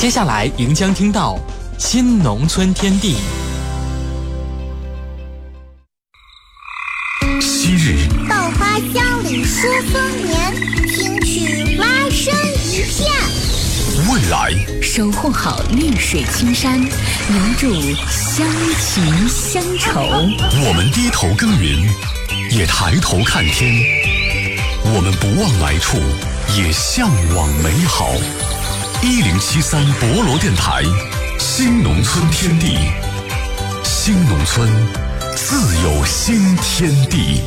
接下来您将听到新农村天地。 昔日稻花香里说丰年，听取蛙声一片。 未来守护好绿水青山，留住乡情乡愁。 我们低头耕耘，也抬头看天；我们不忘来处，也向往美好。1073博罗电台，新农村天地，新农村自有新天地。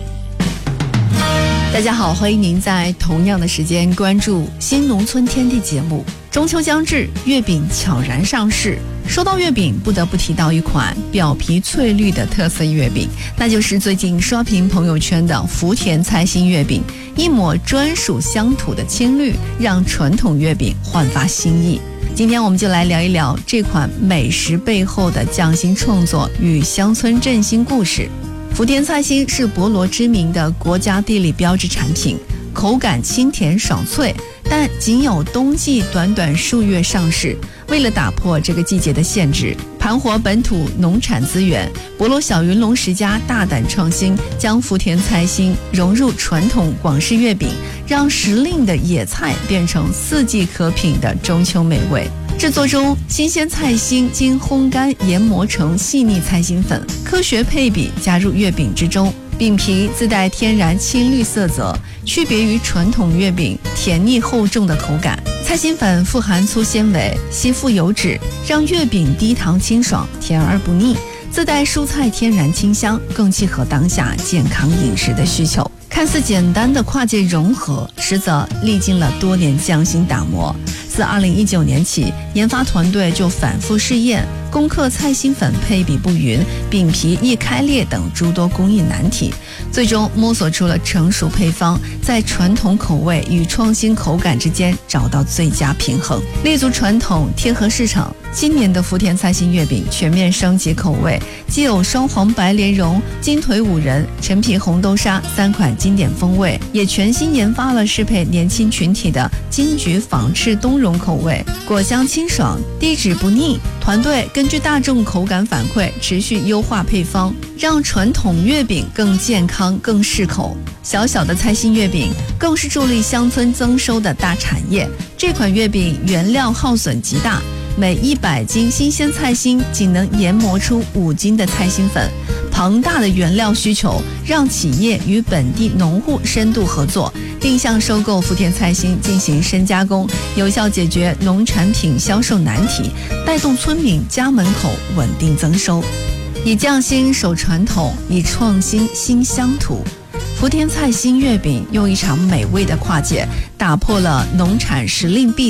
大家好，欢迎您在同样的时间关注新农村天地节目。中秋将至，月饼悄然上市。说到月饼，不得不提到一款表皮翠绿的特色月饼，那就是最近刷屏朋友圈的福田菜心月饼。一抹专属乡土的青绿，让传统月饼焕发新意。今天我们就来聊一聊这款美食背后的匠心创作与乡村振兴故事。福田菜心是博罗知名的国家地理标志产品，口感清甜爽脆，但仅有冬季短短数月上市。为了打破这个季节的限制，盘活本土农产资源，博罗小云龙10家大胆创新，将福田菜心融入传统广式月饼，让时令的野菜变成四季可品的中秋美味。制作中，新鲜菜心经烘干研磨成细腻菜心粉，科学配比加入月饼之中。饼皮自带天然青绿色泽，区别于传统月饼甜腻厚重的口感。菜心粉富含粗纤维，稀富油脂，让月饼低糖清爽，甜而不腻。自带蔬菜天然清香，更契合当下健康饮食的需求。看似简单的跨界融合，实则历经了多年匠心打磨。自2019年起，研发团队就反复试验，攻克菜心粉配比不匀、饼皮易开裂等诸多工艺难题，最终摸索出了成熟配方，在传统口味与创新口感之间找到最佳平衡，立足传统，贴合市场。今年的福田菜心月饼全面升级口味，既有双黄白莲蓉、金腿五仁、陈皮红豆沙3款经典风味，也全新研发了适配年轻群体的金桔仿赤冬蓉口味，果香清爽，低脂不腻。团队根据大众口感反馈，持续优化配方，让传统月饼更健康、更适口。小小的菜心月饼更是助力乡村增收的大产业。这款月饼原料耗损极大，每100斤新鲜菜心仅能研磨出5斤的菜心粉。庞大的原料需求让企业与本地农户深度合作，定向收购福田菜心进行深加工，有效解决农产品销售难题，带动村民家门口稳定增收。以匠心守传统，以创新新乡土。福田菜心月饼用一场美味的跨界，打破了农产时令壁